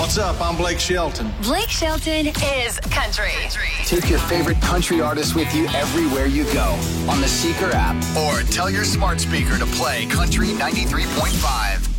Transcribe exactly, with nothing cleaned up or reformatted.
What's up? I'm Blake Shelton. Blake Shelton is country. Take your favorite country artist with you everywhere you go on the Seeker app or tell your smart speaker to play Country ninety-three point five.